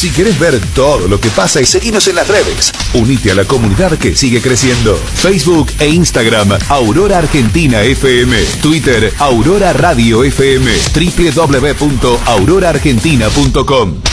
Si querés ver todo lo que pasa y seguinos en las redes, unite a la comunidad que sigue creciendo. Facebook e Instagram, Aurora Argentina FM. Twitter, Aurora Radio FM. www.auroraargentina.com.